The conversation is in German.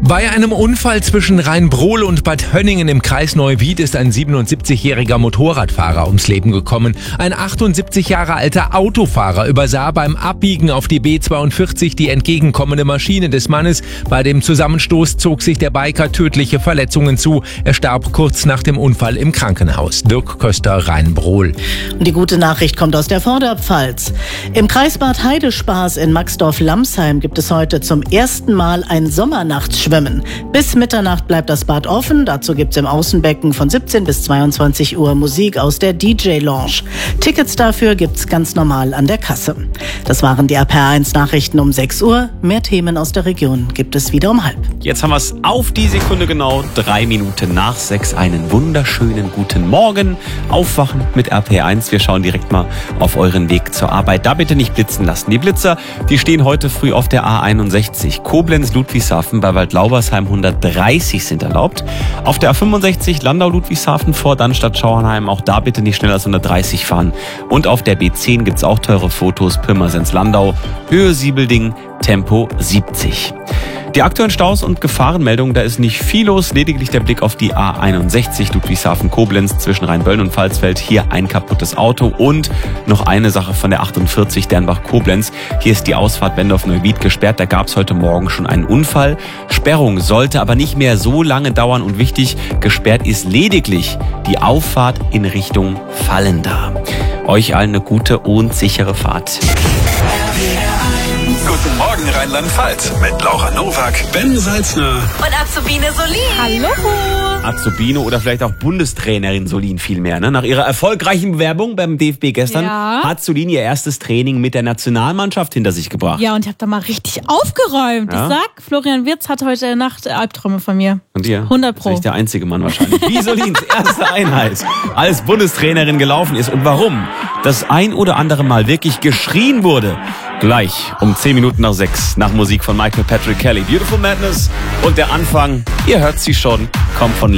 Bei einem Unfall zwischen Rheinbrohl und Bad Hönningen im Kreis Neuwied ist ein 77-jähriger Motorradfahrer ums Leben gekommen. Ein 78 Jahre alter Autofahrer übersah beim Abbiegen auf die B42 die entgegenkommende Maschine des Mannes. Bei dem Zusammenstoß zog sich der Biker tödliche Verletzungen zu. Er starb kurz nach dem Unfall im Krankenhaus. Dirk Köster, Rheinbrohl. Und die gute Nachricht kommt aus der Vorderpfalz. Im Kreis Bad Heidespaß in Maxdorf-Lamsheim gibt es heute zum ersten Mal ein Sommernachtsschwimmen. Bis Mitternacht bleibt das Bad offen. Dazu gibt's im Außenbecken von 17 bis 22 Uhr Musik aus der DJ-Lounge. Tickets dafür gibt's ganz normal an der Kasse. Das waren die RPR1-Nachrichten um 6 Uhr. Mehr Themen aus der Region gibt es wieder um 5:30. Jetzt haben wir es auf die Sekunde genau, 3 Minuten nach 6. Einen wunderschönen guten Morgen. Aufwachen mit RPR1. Wir schauen direkt mal auf euren Weg zur Arbeit. Da bitte nicht blitzen lassen. Die Blitzer, die stehen heute früh auf der A61. Koblenz-Ludwigshafen bei Waldlaubersheim 130 sind erlaubt. Auf der A65 Landau-Ludwigshafen vor Dannstatt-Schauernheim. Auch da bitte nicht schneller als 130 fahren. Und auf der B10 gibt's auch teure Fotos. Pirmasens-Landau, Höhe Siebelding, Tempo 70. Die aktuellen Staus und Gefahrenmeldungen, da ist nicht viel los, lediglich der Blick auf die A61 Ludwigshafen-Koblenz zwischen Rheinböllen und Pfalzfeld. Hier ein kaputtes Auto und noch eine Sache von der 48 Dernbach-Koblenz. Hier ist die Ausfahrt Bendorf-Neuwied gesperrt, da gab es heute Morgen schon einen Unfall. Sperrung sollte aber nicht mehr so lange dauern und wichtig, gesperrt ist lediglich die Auffahrt in Richtung Vallenda. Euch allen eine gute und sichere Fahrt. Guten Morgen Rheinland-Pfalz mit Laura Nowak, Ben Salzner und Azubine Solin. Hallo. Azubine oder vielleicht auch Bundestrainerin Solin vielmehr. Ne? Nach ihrer erfolgreichen Bewerbung beim DFB gestern hat Solin ihr erstes Training mit der Nationalmannschaft hinter sich gebracht. Ja, und ich habe da mal richtig aufgeräumt. Ja? Ich sag, Florian Wirtz hat heute Nacht Albträume von mir. Und ihr? 100 Pro. Das ist der einzige Mann wahrscheinlich. Wie Solins erste Einheit als Bundestrainerin gelaufen ist und warum das ein oder andere Mal wirklich geschrien wurde. Gleich um 10 Minuten nach 6 nach Musik von Michael Patrick Kelly. Beautiful Madness und der Anfang, ihr hört sie schon, kommt von